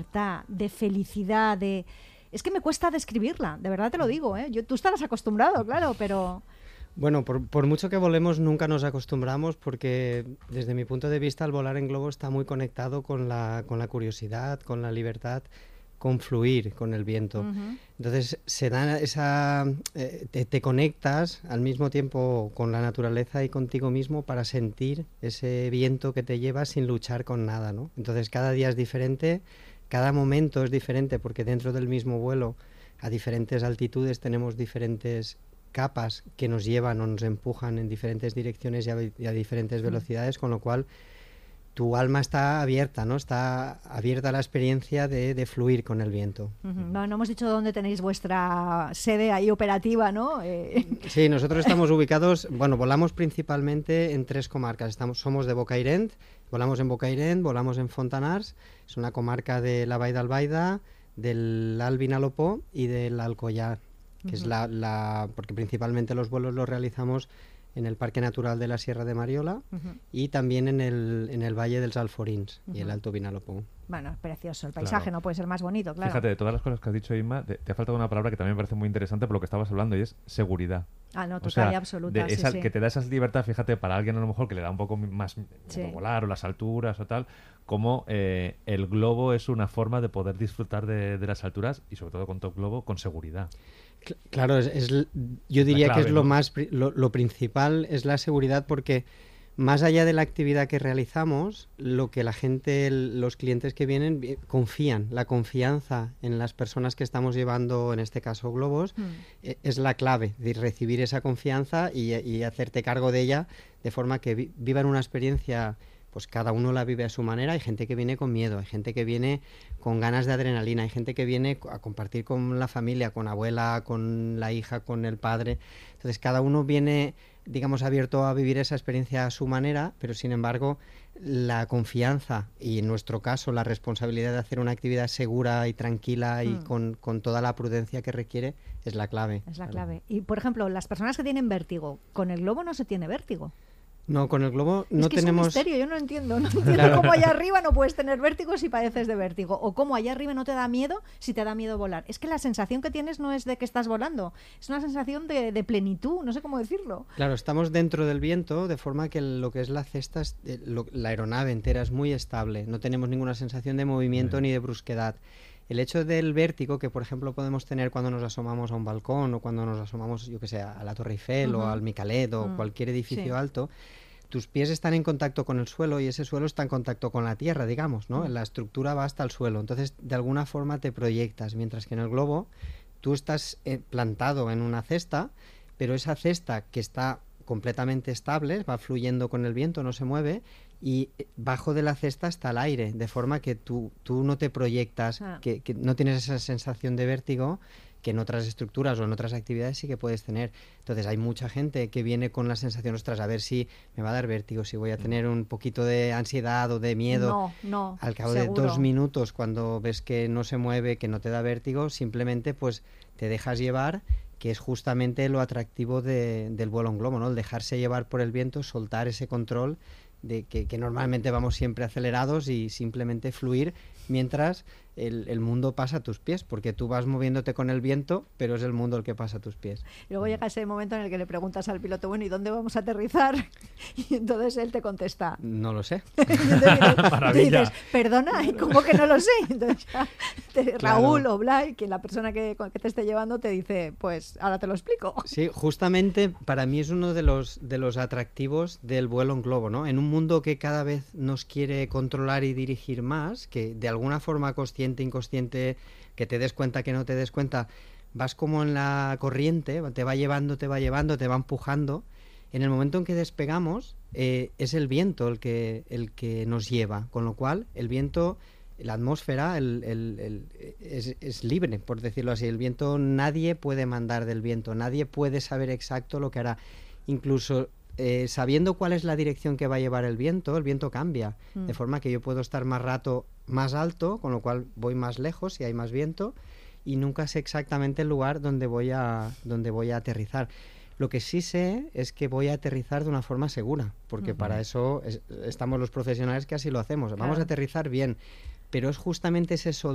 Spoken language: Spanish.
libertad, de felicidad, de... Es que me cuesta describirla, de verdad te lo digo, ¿eh? Tú estarás acostumbrado, claro, pero... Bueno, por mucho que volemos, nunca nos acostumbramos porque, desde mi punto de vista, el volar en globo está muy conectado con la curiosidad, con la libertad, con fluir con el viento. Uh-huh. Entonces, se da te conectas al mismo tiempo con la naturaleza y contigo mismo para sentir ese viento que te lleva sin luchar con nada, ¿no? Entonces, cada día es diferente, cada momento es diferente, porque dentro del mismo vuelo, a diferentes altitudes, tenemos diferentes capas que nos llevan o nos empujan en diferentes direcciones y a diferentes velocidades, con lo cual tu alma está abierta, ¿no? Está abierta a la experiencia de fluir con el viento. Uh-huh. No hemos dicho dónde tenéis vuestra sede ahí operativa, ¿no? Sí, nosotros estamos ubicados, volamos principalmente en 3 comarcas. Somos de Bocairent, volamos en Bocairent, volamos en Fontanars, es una comarca de la Vall d'Albaida, del Alt Vinalopó y del Alcoyar, que es porque principalmente los vuelos los realizamos en el Parque Natural de la Sierra de Mariola y también en el Valle dels Alforins y el Alto Vinalopó. Bueno, es precioso. El paisaje no puede ser más bonito, claro. Fíjate, de todas las cosas que has dicho, Inma, te ha faltado una palabra que también me parece muy interesante por lo que estabas hablando, y es seguridad. Ah, no, total y absoluta. Sí. Que te da esa libertad, fíjate, para alguien a lo mejor que le da un poco más volar o las alturas o tal, como el globo es una forma de poder disfrutar de las alturas y sobre todo con Top Globo con seguridad. Claro, yo diría clave, que es lo principal es la seguridad, porque más allá de la actividad que realizamos, lo que la gente, los clientes que vienen, confían. La confianza en las personas que estamos llevando, en este caso globos, es la clave de recibir esa confianza y hacerte cargo de ella, de forma que vivan una experiencia. Pues cada uno la vive a su manera. Hay gente que viene con miedo, hay gente que viene con ganas de adrenalina, hay gente que viene a compartir con la familia, con abuela, con la hija, con el padre. Entonces cada uno viene, digamos, abierto a vivir esa experiencia a su manera, pero sin embargo la confianza y, en nuestro caso, la responsabilidad de hacer una actividad segura y tranquila y con toda la prudencia que requiere es la clave. Es la clave. Y, por ejemplo, las personas que tienen vértigo, con el globo no se tiene vértigo. No, con el globo no tenemos... Es un misterio, yo no entiendo. No entiendo claro. Cómo allá arriba no puedes tener vértigo si padeces de vértigo. O cómo allá arriba no te da miedo si te da miedo volar. Es que la sensación que tienes no es de que estás volando. Es una sensación de plenitud, no sé cómo decirlo. Claro, estamos dentro del viento, de forma que lo que es la cesta, la aeronave entera es muy estable. No tenemos ninguna sensación de movimiento ni de brusquedad. El hecho del vértigo, que por ejemplo podemos tener cuando nos asomamos a un balcón o cuando nos asomamos, yo que sé, a la Torre Eiffel o al Micalet o cualquier edificio alto, tus pies están en contacto con el suelo y ese suelo está en contacto con la tierra, digamos, ¿no? La estructura va hasta el suelo, entonces de alguna forma te proyectas, mientras que en el globo tú estás plantado en una cesta, pero esa cesta que está completamente estable, va fluyendo con el viento, no se mueve, y bajo de la cesta está el aire, de forma que tú no te proyectas, que no tienes esa sensación de vértigo que en otras estructuras o en otras actividades sí que puedes tener. Entonces hay mucha gente que viene con la sensación, ostras, a ver si me va a dar vértigo, si voy a tener un poquito de ansiedad o de miedo. No, al cabo seguro. de 2 minutos, cuando ves que no se mueve, que no te da vértigo, simplemente pues te dejas llevar, que es justamente lo atractivo del vuelo en globo, ¿no? El dejarse llevar por el viento, soltar ese control de que normalmente vamos siempre acelerados y simplemente fluir mientras el mundo pasa a tus pies, porque tú vas moviéndote con el viento, pero es el mundo el que pasa a tus pies. Y luego llega ese momento en el que le preguntas al piloto, bueno, ¿y dónde vamos a aterrizar? Y entonces él te contesta, no lo sé. Y dices, perdona, ¿y cómo que no lo sé? Entonces ya Raúl claro. o Blay, que la persona que te esté llevando, te dice, pues ahora te lo explico. Sí, justamente para mí es uno de los atractivos del vuelo en globo, ¿no? En un mundo que cada vez nos quiere controlar y dirigir más, que de alguna forma consciente, inconsciente, que te des cuenta, que no te des cuenta, vas como en la corriente, te va llevando, te va empujando. En el momento en que despegamos, es el viento el que nos lleva, con lo cual el viento, la atmósfera es libre, por decirlo así. El viento, nadie puede mandar del viento, nadie puede saber exacto lo que hará. Incluso sabiendo cuál es la dirección que va a llevar el viento cambia, de forma que yo puedo estar más rato más alto, con lo cual voy más lejos si hay más viento, y nunca sé exactamente el lugar donde voy a aterrizar. Lo que sí sé es que voy a aterrizar de una forma segura, porque para eso estamos los profesionales que así lo hacemos. Vamos a aterrizar bien, pero es justamente ese